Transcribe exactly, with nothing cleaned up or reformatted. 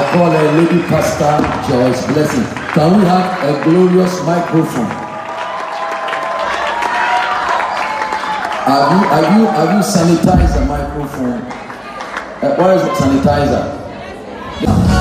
call her Lady Pastor Joyce Blessing. Can we have a glorious microphone? Have you, have you, have you sanitized the microphone? Uh, where is the sanitizer?